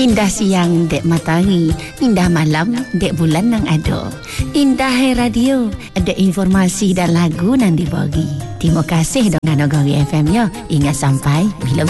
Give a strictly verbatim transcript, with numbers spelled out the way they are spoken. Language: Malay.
Indah siang dek matahari, indah malam dek bulan nang ado. Indah hai radio, ada informasi dan lagu nang dibagi. Terima kasih dengan Nagari F M ya. Ingat sampai bila